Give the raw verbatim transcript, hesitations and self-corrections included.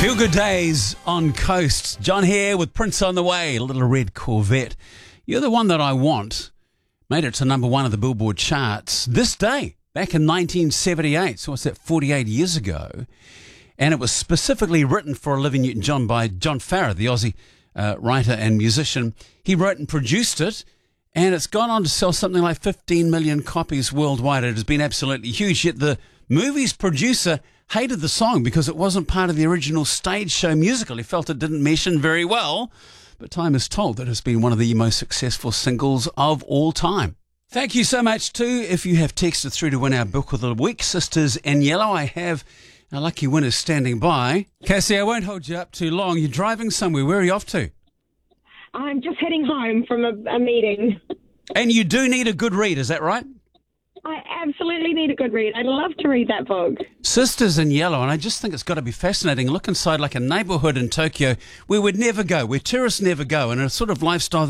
Feel Good Days on Coast. John here with Prince on the Way, a little red Corvette. You're the one that I want. Made it to number one of the Billboard charts this day, back in nineteen seventy-eight. So what's that, forty-eight years ago? And it was specifically written for Olivia Newton-John by John Farrar, the Aussie uh, writer and musician. He wrote and produced it, and it's gone on to sell something like fifteen million copies worldwide. It has been absolutely huge, yet the movie's producer hated the song because it wasn't part of the original stage show musical. He felt it didn't mesh in very well, but time has told that it's been one of the most successful singles of all time. Thank you so much too if you have texted through to win our book of the week, Sisters in Yellow. I have our lucky winners standing by. Cassie, I won't hold you up too long. You're driving somewhere. Where are you off to? I'm just heading home from a, a meeting. And you do need a good read, is that right? I absolutely need a good read. I'd love to read that book. Sisters in Yellow, and I just think it's got to be fascinating. Look inside like a neighbourhood in Tokyo where we'd never go, where tourists never go, and a sort of lifestyle